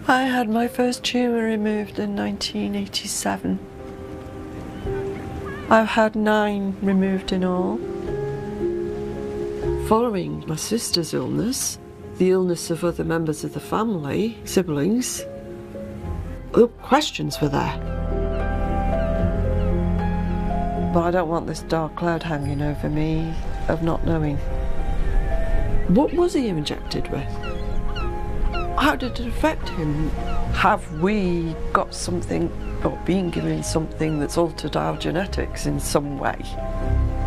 I had my first tumour removed in 1987. I've had 9 removed in all. Following my sister's illness, the illness of other members of the family, siblings, the questions were there. But I don't want this dark cloud hanging over me of not knowing. What was he injected with? How did it affect him? Have we got something or been given something that's altered our genetics in some way?